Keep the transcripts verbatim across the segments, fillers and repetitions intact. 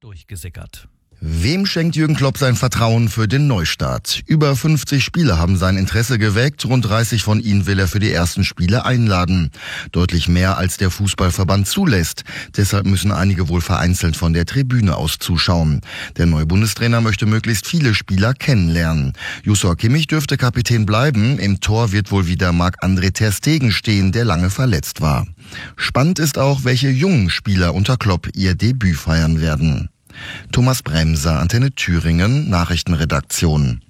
durchgesickert. Wem schenkt Jürgen Klopp sein Vertrauen für den Neustart? Über fünfzig Spieler haben sein Interesse geweckt, rund dreißig von ihnen will er für die ersten Spiele einladen. Deutlich mehr als der Fußballverband zulässt. Deshalb müssen einige wohl vereinzelt von der Tribüne aus zuschauen. Der neue Bundestrainer möchte möglichst viele Spieler kennenlernen. Joshua Kimmich dürfte Kapitän bleiben. Im Tor wird wohl wieder Marc-André ter Stegen stehen, der lange verletzt war. Spannend ist auch, welche jungen Spieler unter Klopp ihr Debüt feiern werden. Thomas Bremser, Antenne Thüringen, Nachrichtenredaktion.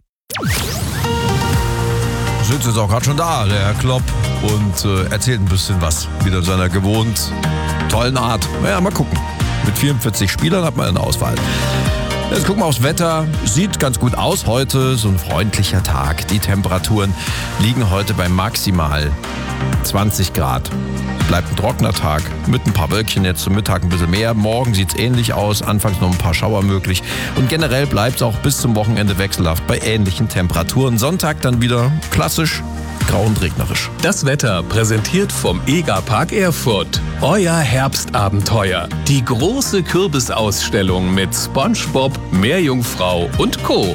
Sitzt jetzt auch gerade schon da, der Herr Klopp, und äh, erzählt ein bisschen was, wieder in seiner gewohnt tollen Art. Naja, mal gucken. Mit vierundvierzig Spielern hat man eine Auswahl. Jetzt gucken wir aufs Wetter. Sieht ganz gut aus heute. So ein freundlicher Tag. Die Temperaturen liegen heute bei maximal zwanzig Grad. Bleibt ein trockener Tag mit ein paar Wölkchen, jetzt zum Mittag ein bisschen mehr. Morgen sieht es ähnlich aus, anfangs noch ein paar Schauer möglich. Und generell bleibt es auch bis zum Wochenende wechselhaft bei ähnlichen Temperaturen. Sonntag dann wieder klassisch grau und regnerisch. Das Wetter präsentiert vom Egapark Erfurt. Euer Herbstabenteuer. Die große Kürbisausstellung mit SpongeBob, Meerjungfrau und Co.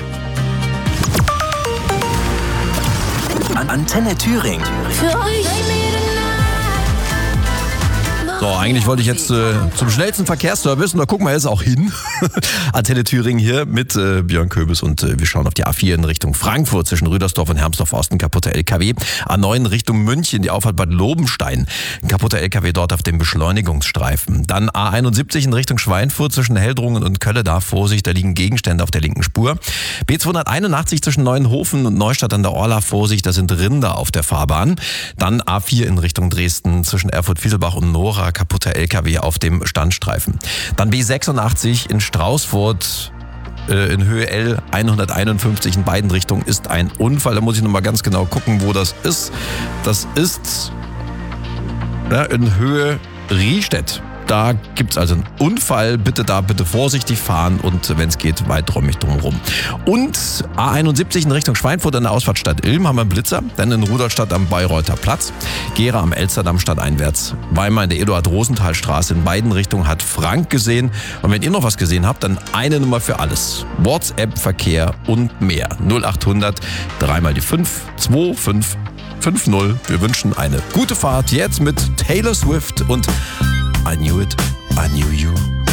Antenne Thüringen. Für euch. So, eigentlich wollte ich jetzt äh, zum schnellsten Verkehrsservice, und da gucken wir jetzt auch hin. Antenne Thüringen hier mit äh, Björn Köbis, und äh, wir schauen auf die A vier in Richtung Frankfurt zwischen Rüdersdorf und Hermsdorf-Osten, kaputter L K W. A neun Richtung München, die Auffahrt Bad Lobenstein, ein kaputter L K W dort auf dem Beschleunigungsstreifen. Dann A einundsiebzig in Richtung Schweinfurt zwischen Heldrungen und Kölle, da Vorsicht, da liegen Gegenstände auf der linken Spur. B zweihunderteinundachtzig zwischen Neuenhofen und Neustadt an der Orla, Vorsicht, da sind Rinder auf der Fahrbahn. Dann A vier in Richtung Dresden zwischen Erfurt-Fieselbach und Nora, kaputter L K W auf dem Standstreifen. Dann B sechsundachtzig in Straußfurt äh, in Höhe L hunderteinundfünfzig in beiden Richtungen ist ein Unfall. Da muss ich nochmal ganz genau gucken, wo das ist. Das ist ja, in Höhe Riestedt. Da gibt's also einen Unfall. Bitte da bitte vorsichtig fahren und wenn es geht, weiträumig drumherum. Und A einundsiebzig in Richtung Schweinfurt an der Ausfahrt Stadt Ilm haben wir einen Blitzer. Dann in Rudolstadt am Bayreuther Platz. Gera am Elsterdamm stadteinwärts. Weimar in der Eduard-Rosenthal-Straße in beiden Richtungen hat Frank gesehen. Und wenn ihr noch was gesehen habt, dann eine Nummer für alles. WhatsApp, Verkehr und mehr. null achthundert, dreimal die fünf, zwei fünf fünf null. Wir wünschen eine gute Fahrt jetzt mit Taylor Swift und I Knew It, I Knew You.